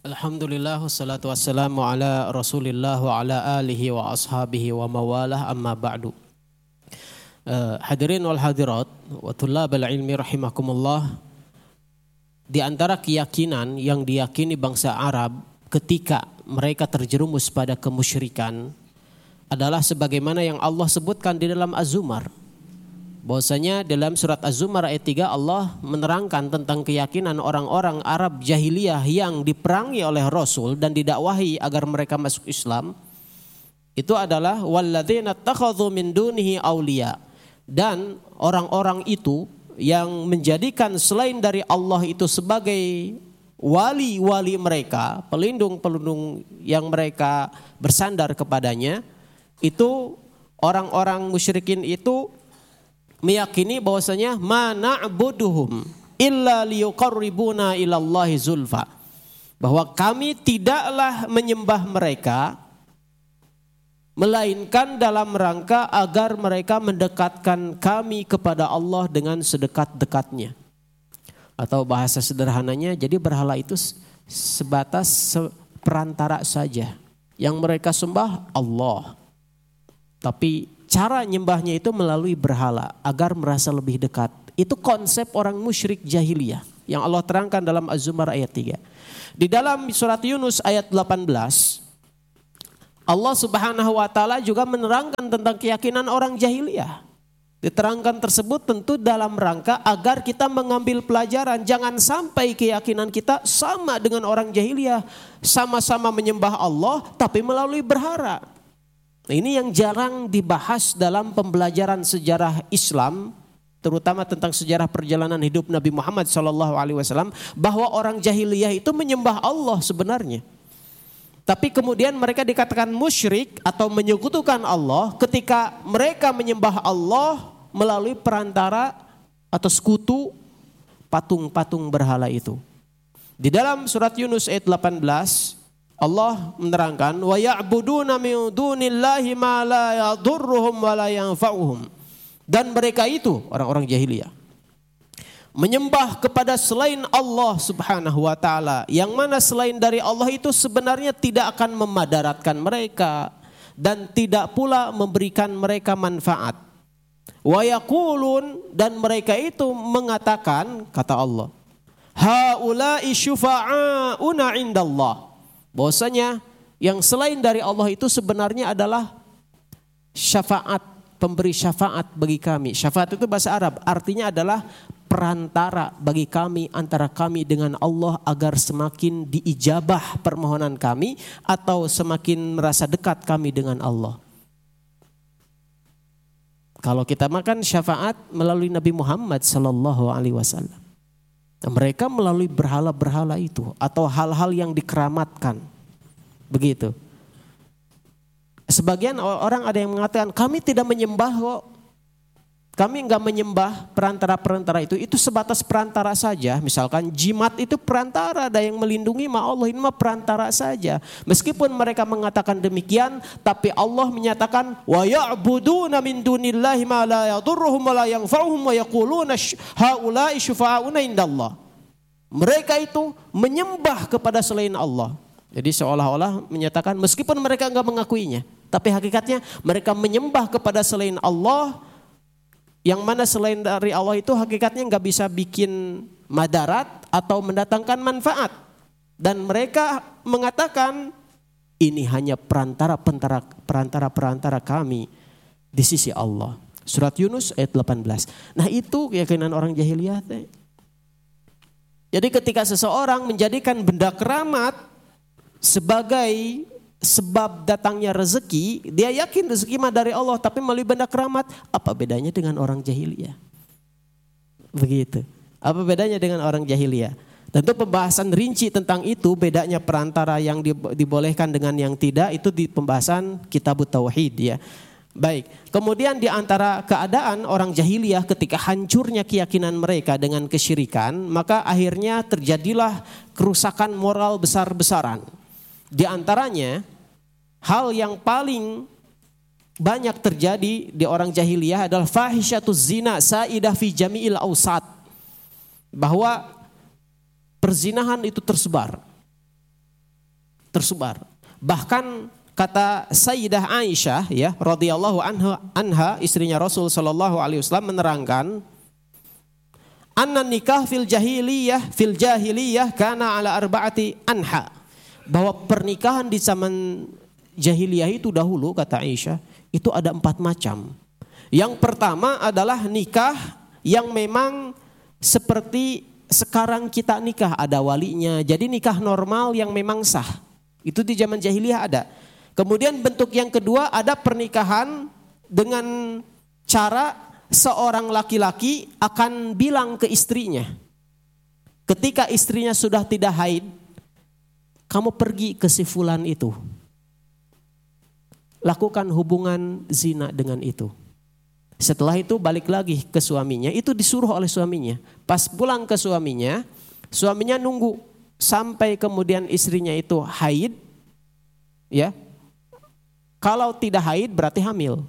Alhamdulillah wassalatu wassalamu ala Rasulillah wa ala alihi wa ashabihi wa mawalah amma ba'du. Hadirin wal hadirat wa tullabal ilmi rahimakumullah. Di antara keyakinan yang diyakini bangsa Arab ketika mereka terjerumus pada kemusyrikan adalah sebagaimana yang Allah sebutkan di dalam Az-Zumar. Bahwasanya dalam surat Az-Zumar ayat 3 Allah menerangkan tentang keyakinan orang-orang Arab jahiliyah yang diperangi oleh Rasul dan didakwahi agar mereka masuk Islam. Itu adalah walladzina takhadhu min dunihi auliya, dan orang-orang itu yang menjadikan selain dari Allah itu sebagai wali-wali mereka, pelindung-pelindung yang mereka bersandar kepadanya. Itu orang-orang musyrikin itu meyakini bahwasanya ma na'buduhum illa liyuqarribuna ilallahi zulfa, bahwa kami tidaklah menyembah mereka melainkan dalam rangka agar mereka mendekatkan kami kepada Allah dengan sedekat-dekatnya. Atau bahasa sederhananya, jadi berhala itu sebatas perantara saja. Yang mereka sembah Allah, tapi cara nyembahnya itu melalui berhala agar merasa lebih dekat. Itu konsep orang musyrik jahiliyah yang Allah terangkan dalam Az-Zumar ayat 3. Di dalam surat Yunus ayat 18, Allah Subhanahu wa taala juga menerangkan tentang keyakinan orang jahiliyah. Diterangkan tersebut tentu dalam rangka agar kita mengambil pelajaran, jangan sampai keyakinan kita sama dengan orang jahiliyah, sama-sama menyembah Allah tapi melalui berhala. Nah, ini yang jarang dibahas dalam pembelajaran sejarah Islam, terutama tentang sejarah perjalanan hidup Nabi Muhammad SAW, bahwa orang jahiliyah itu menyembah Allah sebenarnya. Tapi kemudian mereka dikatakan musyrik atau menyekutukan Allah ketika mereka menyembah Allah melalui perantara atau sekutu patung-patung berhala itu. Di dalam surat Yunus ayat 18, Allah menerangkan wa ya'buduna min dunillahi ma la yadurruhum wa la yanfa'uhum, dan mereka itu orang-orang jahiliyah menyembah kepada selain Allah Subhanahu wa taala, yang mana selain dari Allah itu sebenarnya tidak akan memadaratkan mereka dan tidak pula memberikan mereka manfaat. Wa yaqulun, dan mereka itu mengatakan, kata Allah, haula'i syufa'auna indallah, bahwasanya yang selain dari Allah itu sebenarnya adalah syafaat, pemberi syafaat bagi kami. Syafaat itu bahasa Arab, artinya adalah perantara bagi kami antara kami dengan Allah agar semakin diijabah permohonan kami atau semakin merasa dekat kami dengan Allah. Kalau kita makan syafaat melalui Nabi Muhammad sallallahu alaihi wasallam. Mereka melalui berhala-berhala itu atau hal-hal yang dikeramatkan. Begitu. Sebagian orang ada yang mengatakan kami tidak menyembah kok. Kami enggak menyembah perantara-perantara itu sebatas perantara saja. Misalkan jimat itu perantara, ada yang melindungi Allah, ini mah perantara saja. Meskipun mereka mengatakan demikian, tapi Allah menyatakan wa ya'buduna min dunillahi ma la yadurruhum wa la yanfa'uhum wa yaquluna haula'i syufa'auna indallah. Mereka itu menyembah kepada selain Allah. Jadi seolah-olah menyatakan meskipun mereka enggak mengakuinya, tapi hakikatnya mereka menyembah kepada selain Allah, yang mana selain dari Allah itu hakikatnya enggak bisa bikin madarat atau mendatangkan manfaat. Dan mereka mengatakan ini hanya perantara kami di sisi Allah. Surat Yunus ayat 18. Nah, itu keyakinan orang jahiliyah. Jadi ketika seseorang menjadikan benda keramat sebagai sebab datangnya rezeki, dia yakin rezeki mah dari Allah, tapi melalui benda keramat. Apa bedanya dengan orang jahiliyah? Begitu. Apa bedanya dengan orang jahiliyah? Tentu pembahasan rinci tentang itu, bedanya perantara yang dibolehkan dengan yang tidak, itu di pembahasan Kitabut Tauhid ya. Baik. Kemudian di antara keadaan orang jahiliyah ketika hancurnya keyakinan mereka dengan kesyirikan, maka akhirnya terjadilah kerusakan moral besar-besaran. Di antaranya hal yang paling banyak terjadi di orang jahiliyah adalah fahisyatuz zina saidah fi jami'il ausat. Bahwa perzinahan itu tersebar tersebar. Bahkan kata Sayyidah Aisyah ya radhiyallahu anha istrinya Rasul sallallahu alaihi wasallam menerangkan anna nikah fil jahiliyah kana ala arba'ati anha, bahwa pernikahan di zaman jahiliyah itu dahulu kata Aisyah itu ada 4 macam. Yang pertama adalah nikah yang memang seperti sekarang kita nikah, ada walinya. Jadi nikah normal yang memang sah. Itu di zaman jahiliyah ada. Kemudian bentuk yang kedua ada pernikahan dengan cara seorang laki-laki akan bilang ke istrinya. Ketika istrinya sudah tidak haid, kamu pergi ke si fulan itu. Lakukan hubungan zina dengan itu. Setelah itu balik lagi ke suaminya, itu disuruh oleh suaminya. Pas pulang ke suaminya, suaminya nunggu sampai kemudian istrinya itu haid, ya. Kalau tidak haid berarti hamil.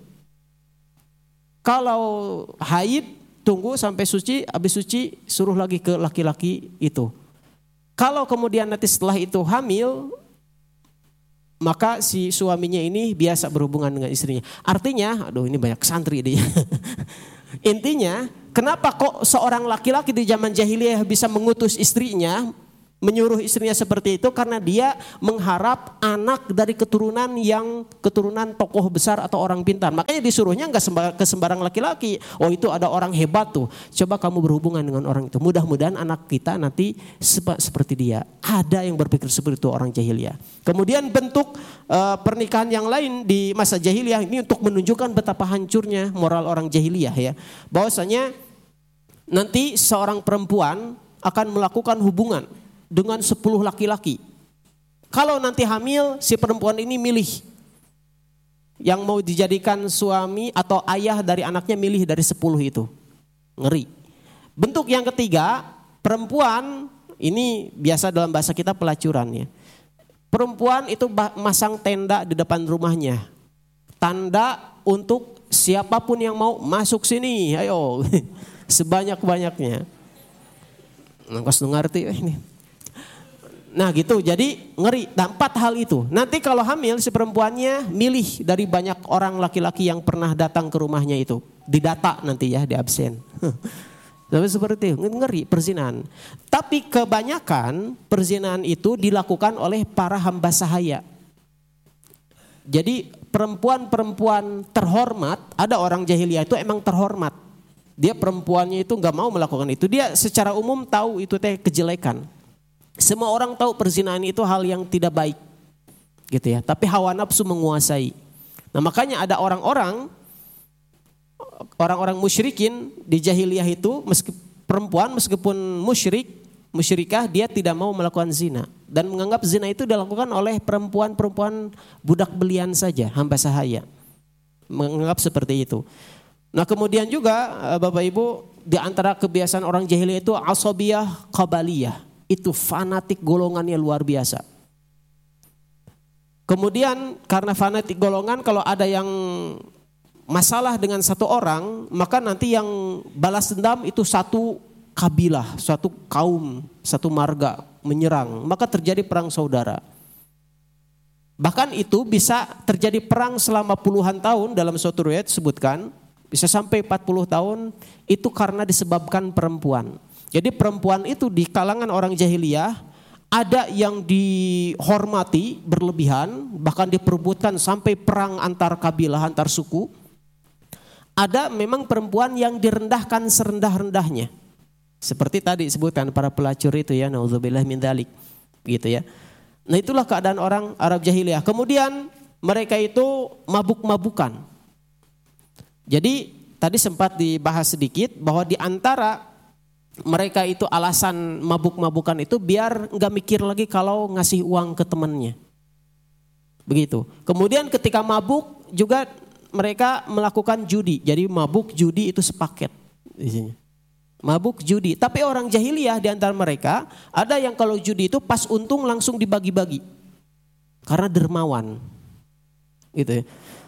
Kalau haid tunggu sampai suci, habis suci suruh lagi ke laki-laki itu. Kalau kemudian nanti setelah itu hamil, maka si suaminya ini biasa berhubungan dengan istrinya. Artinya, aduh ini banyak santri dia. Intinya, kenapa kok seorang laki-laki di zaman jahiliyah bisa mengutus istrinya, menyuruh istrinya seperti itu? Karena dia mengharap anak dari keturunan tokoh besar atau orang pintar. Makanya disuruhnya enggak ke sembarang laki-laki. Oh itu ada orang hebat tuh. Coba kamu berhubungan dengan orang itu. Mudah-mudahan anak kita nanti seperti dia. Ada yang berpikir seperti itu orang jahiliyah. Kemudian bentuk pernikahan yang lain di masa jahiliyah ini untuk menunjukkan betapa hancurnya moral orang jahiliyah ya. Bahwasanya nanti seorang perempuan akan melakukan hubungan dengan 10 laki-laki. Kalau nanti hamil, si perempuan ini milih yang mau dijadikan suami atau ayah dari anaknya, milih dari 10 itu. Ngeri. Bentuk yang ketiga, perempuan ini biasa dalam bahasa kita pelacuran ya. Perempuan itu masang tenda di depan rumahnya. Tanda untuk siapapun yang mau masuk sini, ayo. Sebanyak-banyaknya. Nggak ngerti ini. Nah gitu, jadi ngeri. Nah, 4 hal itu. Nanti kalau hamil si perempuannya milih dari banyak orang laki-laki yang pernah datang ke rumahnya itu. Didata nanti ya, di absen. Seperti itu, ngeri perzinahan. Tapi kebanyakan perzinahan itu dilakukan oleh para hamba sahaya. Jadi perempuan-perempuan terhormat, ada orang jahiliyah itu emang terhormat. Dia perempuannya itu gak mau melakukan itu. Dia secara umum tahu itu teh kejelekan. Semua orang tahu perzinahan itu hal yang tidak baik, gitu ya. Tapi hawa nafsu menguasai. Nah makanya ada orang-orang musyrikin di jahiliyah itu, perempuan meskipun musyrikah, dia tidak mau melakukan zina dan menganggap zina itu dilakukan oleh perempuan-perempuan budak belian saja, hamba sahaya. Menganggap seperti itu. Nah kemudian juga Bapak Ibu, di antara kebiasaan orang jahiliyah itu asabiyah qabaliyah. Itu fanatik golongannya luar biasa. Kemudian karena fanatik golongan, kalau ada yang masalah dengan satu orang, maka nanti yang balas dendam itu satu kabilah, satu kaum, satu marga menyerang. Maka terjadi perang saudara. Bahkan itu bisa terjadi perang selama puluhan tahun, dalam suatu riwayat disebutkan bisa sampai 40 tahun, itu karena disebabkan perempuan. Jadi perempuan itu di kalangan orang jahiliyah ada yang dihormati berlebihan, bahkan diperebutkan sampai perang antar kabilah, antar suku. Ada memang perempuan yang direndahkan serendah-rendahnya. Seperti tadi disebutkan para pelacur itu ya, naudzubillah min dzalik, gitu ya. Nah itulah keadaan orang Arab jahiliyah. Kemudian mereka itu mabuk-mabukan. Jadi tadi sempat dibahas sedikit bahwa di antara mereka itu alasan mabuk-mabukan itu biar nggak mikir lagi kalau ngasih uang ke temannya. Begitu. Kemudian ketika mabuk juga mereka melakukan judi. Jadi mabuk judi itu sepaket isinya. Mabuk judi. Tapi orang jahiliyah di antara mereka ada yang kalau judi itu pas untung langsung dibagi-bagi. Karena dermawan. Gitu ya.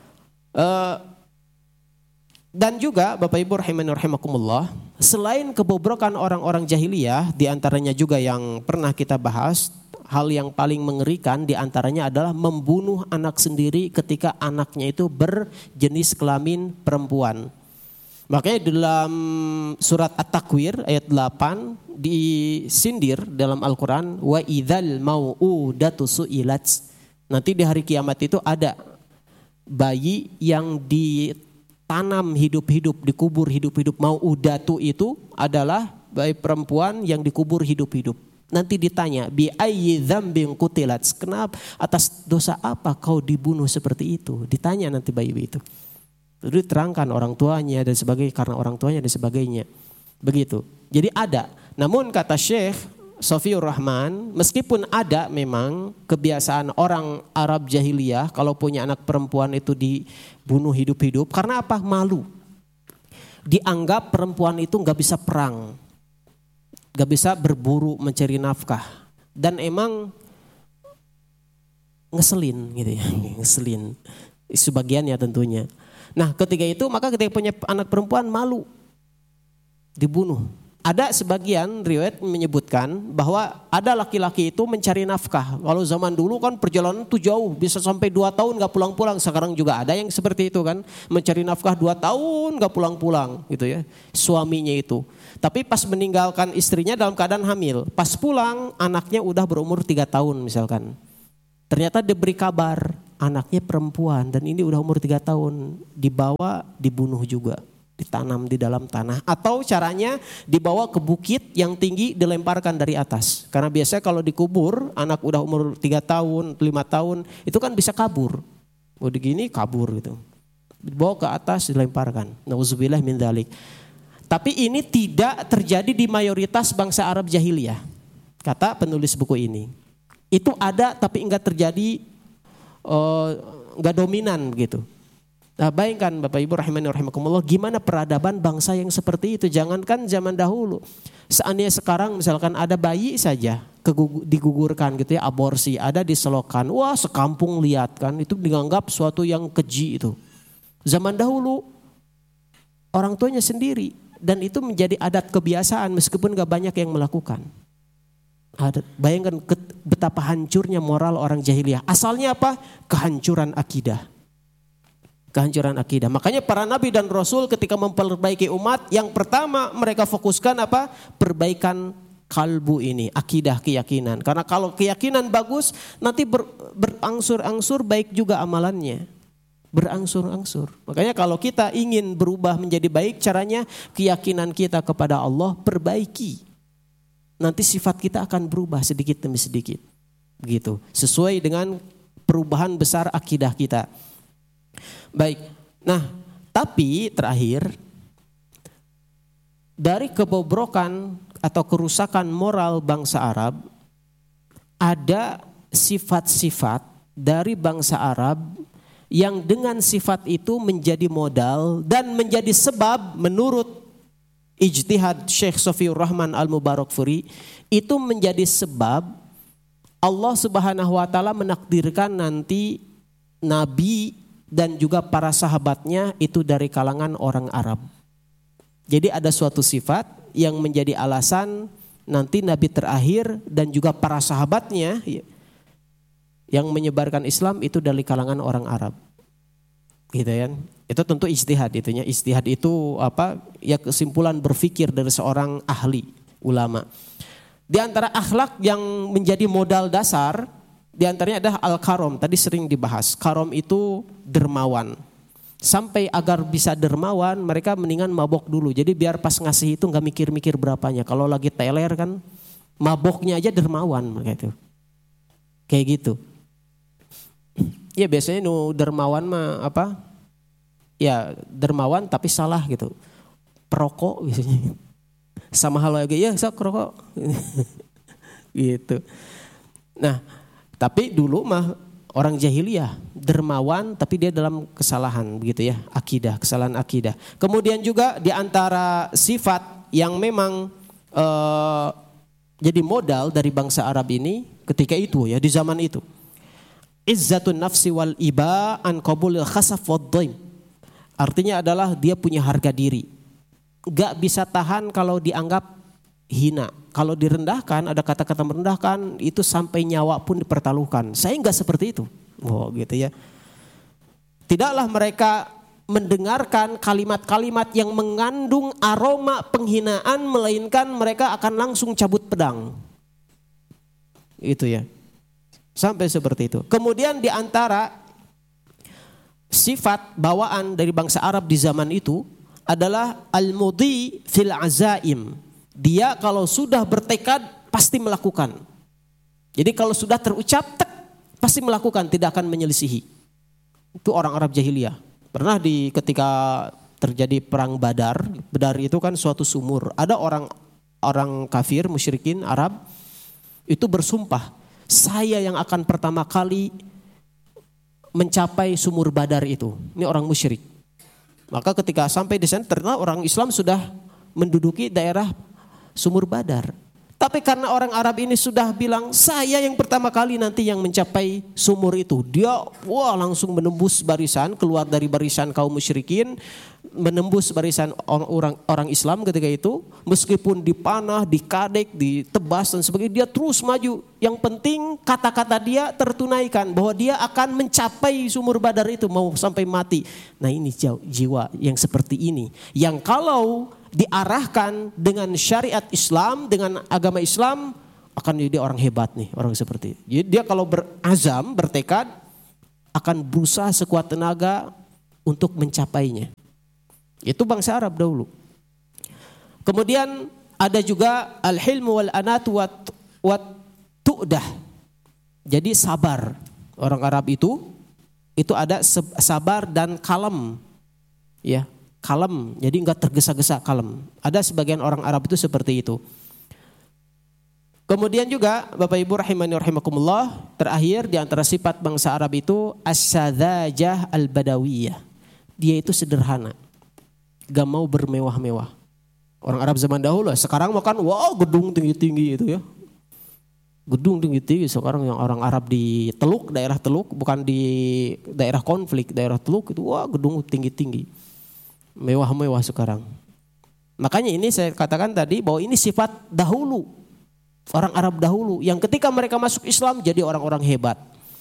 Dan juga Bapak Ibu rahimani rahimakumullah, selain kebobrokan orang-orang jahiliyah, di antaranya juga yang pernah kita bahas, hal yang paling mengerikan diantaranya adalah membunuh anak sendiri ketika anaknya itu berjenis kelamin perempuan. Makanya dalam surat At-Takwir ayat 8 disindir dalam Al-Quran, wa idzal mau'udatu su'ilat. Nanti di hari kiamat itu ada bayi yang ditanam hidup-hidup, dikubur hidup-hidup. Mau'udatu itu adalah bayi perempuan yang dikubur hidup-hidup. Nanti ditanya, bi ayyi dzambin qutilat, kenapa, atas dosa apa kau dibunuh seperti itu? Ditanya nanti bayi itu. Lalu diterangkan orang tuanya dan sebagainya, karena orang tuanya dan sebagainya. Begitu. Jadi ada. Namun kata Syekh Sofiur Rahman, meskipun ada memang kebiasaan orang Arab jahiliyah kalau punya anak perempuan itu dibunuh hidup-hidup, karena apa? Malu. Dianggap perempuan itu nggak bisa perang, nggak bisa berburu mencari nafkah, dan emang ngeselin gitu ya, ngeselin sebagiannya tentunya. Nah ketika itu maka ketika punya anak perempuan malu dibunuh. Ada sebagian riwayat menyebutkan bahwa ada laki-laki itu mencari nafkah. Kalau zaman dulu kan perjalanan itu jauh, bisa sampai 2 tahun gak pulang-pulang. Sekarang juga ada yang seperti itu kan, mencari nafkah 2 tahun gak pulang-pulang gitu ya, suaminya itu. Tapi pas meninggalkan istrinya dalam keadaan hamil, pas pulang anaknya udah berumur 3 tahun misalkan. Ternyata diberi kabar anaknya perempuan dan ini udah umur 3 tahun, dibawa dibunuh juga, ditanam di dalam tanah, atau caranya dibawa ke bukit yang tinggi, dilemparkan dari atas. Karena biasanya kalau dikubur anak udah umur 3 tahun, 5 tahun itu kan bisa kabur. Udah gini kabur gitu. Dibawa ke atas, dilemparkan. Nauzubillah min dzalik. Tapi ini tidak terjadi di mayoritas bangsa Arab jahiliyah. Kata penulis buku ini. Itu ada tapi enggak terjadi, enggak dominan gitu. Nah bayangkan Bapak Ibu rahimani rahimakumullah, gimana peradaban bangsa yang seperti itu. Jangankan zaman dahulu, seandainya sekarang misalkan ada bayi saja digugurkan gitu ya, aborsi, ada diselokan, wah sekampung lihat kan, itu dianggap suatu yang keji itu. Zaman dahulu orang tuanya sendiri, dan itu menjadi adat kebiasaan meskipun gak banyak yang melakukan. Bayangkan betapa hancurnya moral orang jahiliyah. Asalnya apa? Kehancuran akidah. Kehancuran akidah. Makanya para nabi dan rasul ketika memperbaiki umat, yang pertama mereka fokuskan apa? Perbaikan kalbu ini, akidah, keyakinan. Karena kalau keyakinan bagus, nanti berangsur-angsur baik juga amalannya. Berangsur-angsur. Makanya kalau kita ingin berubah menjadi baik, caranya keyakinan kita kepada Allah perbaiki. Nanti sifat kita akan berubah sedikit demi sedikit. Begitu. Sesuai dengan perubahan besar akidah kita. Baik, nah tapi terakhir, dari kebobrokan atau kerusakan moral bangsa Arab, ada sifat-sifat dari bangsa Arab yang dengan sifat itu menjadi modal dan menjadi sebab menurut ijtihad Syekh Sofiur Rahman Al-Mubarakfuri, itu menjadi sebab Allah Subhanahu wa taala menakdirkan nanti nabi dan juga para sahabatnya itu dari kalangan orang Arab. Jadi ada suatu sifat yang menjadi alasan nanti nabi terakhir dan juga para sahabatnya yang menyebarkan Islam itu dari kalangan orang Arab. Gitu kan? Itu tentu ijtihad itunya. Ijtihad itu apa? Ya kesimpulan berfikir dari seorang ahli ulama. Di antara akhlak yang menjadi modal dasar, di antaranya adalah al-karom, tadi sering dibahas. Karom itu dermawan. Sampai agar bisa dermawan, mereka mendingan mabok dulu. Jadi biar pas ngasih itu gak mikir-mikir berapanya. Kalau lagi teler kan, maboknya aja dermawan gitu. Kayak gitu. Ya biasanya dermawan mah apa? Ya dermawan tapi salah gitu. Perokok biasanya. Sama hal lagi, ya sok rokok. Gitu. Nah, tapi dulu mah orang jahiliyah dermawan tapi dia dalam kesalahan begitu ya, akidah, kesalahan akidah. Kemudian juga di antara sifat yang memang jadi modal dari bangsa Arab ini ketika itu ya, di zaman itu. Izzatun nafsi wal iba an qabulil khasaf wad dhaim. Artinya adalah dia punya harga diri. Gak bisa tahan kalau dianggap hina. Kalau direndahkan, ada kata-kata merendahkan, itu sampai nyawa pun dipertaruhkan. Saya enggak seperti itu. Oh, gitu ya. Tidaklah mereka mendengarkan kalimat-kalimat yang mengandung aroma penghinaan, melainkan mereka akan langsung cabut pedang. Itu ya. Sampai seperti itu. Kemudian di antara sifat bawaan dari bangsa Arab di zaman itu adalah al-mudhi fil azaim. Dia kalau sudah bertekad pasti melakukan. Jadi kalau sudah terucap pasti melakukan, tidak akan menyelisihi. Itu orang Arab jahiliyah. Pernah ketika terjadi perang Badar itu kan suatu sumur. Ada orang kafir musyrikin Arab itu bersumpah, saya yang akan pertama kali mencapai sumur Badar itu. Ini orang musyrik. Maka ketika sampai di sana ternyata orang Islam sudah menduduki daerah sumur Badar. Tapi karena orang Arab ini sudah bilang, saya yang pertama kali nanti yang mencapai sumur itu. Dia langsung menembus barisan, keluar dari barisan kaum musyrikin, menembus barisan orang Islam ketika itu. Meskipun dipanah, dikadek, ditebas dan sebagainya, dia terus maju. Yang penting kata-kata dia tertunaikan, bahwa dia akan mencapai sumur Badar itu, mau sampai mati. Nah ini jiwa yang seperti ini. Yang kalau diarahkan dengan syariat Islam, dengan agama Islam, akan jadi orang hebat nih, orang seperti itu. Jadi dia kalau berazam, bertekad, akan berusaha sekuat tenaga untuk mencapainya. Itu bangsa Arab dahulu. Kemudian ada juga al-hilmu wal anatu wat tu'dah. Jadi sabar. Orang Arab itu ada sabar dan kalem. Ya. Kalem, jadi enggak tergesa-gesa, kalem. Ada sebagian orang Arab itu seperti itu. Kemudian juga Bapak Ibu rahimani rahimakumullah, terakhir di antara sifat bangsa Arab itu as-sadzajah al-badawiyah. Dia itu sederhana. Gak mau bermewah-mewah. Orang Arab zaman dahulu, sekarang makan gedung tinggi-tinggi itu ya. Gedung tinggi-tinggi sekarang yang orang Arab di Teluk, daerah Teluk, bukan di daerah konflik, daerah Teluk itu gedung tinggi-tinggi. Mewah-mewah sekarang. Makanya ini saya katakan tadi bahwa ini sifat dahulu. Orang Arab dahulu yang ketika mereka masuk Islam jadi orang-orang hebat.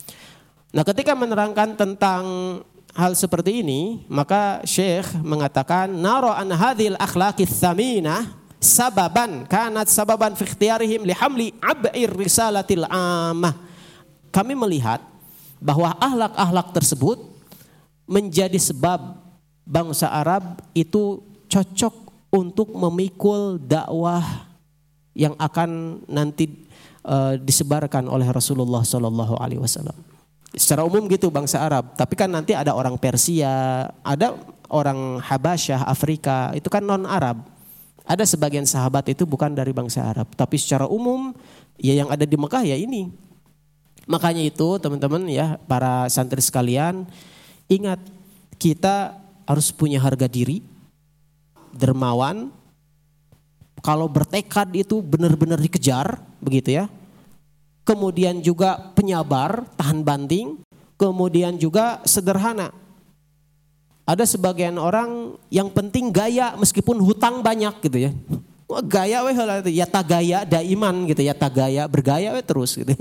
Nah ketika menerangkan tentang hal seperti ini, maka Syekh mengatakan nara an hadhil akhlaqits tsaminah sababan kanat sababan fi ikhtiyarihim li hamli ab'ir risalatil ammah. Kami melihat bahwa akhlak-akhlak tersebut menjadi sebab bangsa Arab itu cocok untuk memikul dakwah yang akan nanti disebarkan oleh Rasulullah SAW. Secara umum gitu bangsa Arab. Tapi kan nanti ada orang Persia, ada orang Habasyah, Afrika, itu kan non Arab. Ada sebagian sahabat itu bukan dari bangsa Arab. Tapi secara umum ya yang ada di Mekah ya ini. Makanya itu teman-teman ya, para santri sekalian, ingat kita harus punya harga diri, dermawan. Kalau bertekad itu benar-benar dikejar, begitu ya. Kemudian juga penyabar, tahan banting. Kemudian juga sederhana. Ada sebagian orang yang penting gaya meskipun hutang banyak gitu ya. Gaya ya tagaya daiman gitu ya, tagaya bergaya terus gitu.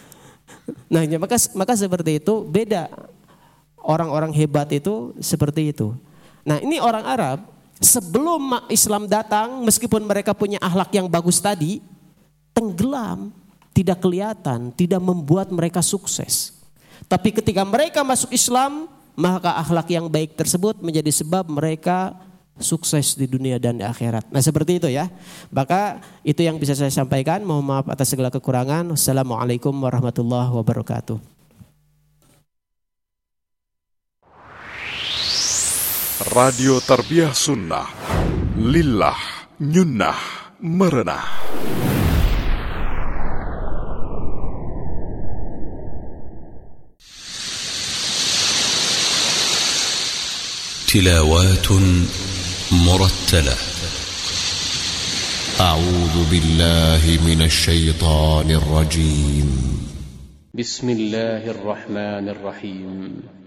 Nah maka seperti itu beda. Orang-orang hebat itu seperti itu. Nah ini orang Arab sebelum Islam datang, meskipun mereka punya akhlak yang bagus tadi, tenggelam, tidak kelihatan, tidak membuat mereka sukses. Tapi ketika mereka masuk Islam, maka akhlak yang baik tersebut menjadi sebab mereka sukses di dunia dan di akhirat. Nah seperti itu ya. Maka itu yang bisa saya sampaikan. Mohon maaf atas segala kekurangan. Wassalamualaikum warahmatullahi wabarakatuh. Radio Tarbiyah Sunnah, Lillah, Nyunnah, Merenah. تلاوات مرتلة. أعوذ بالله من الشيطان الرجيم. بسم الله الرحمن الرحيم.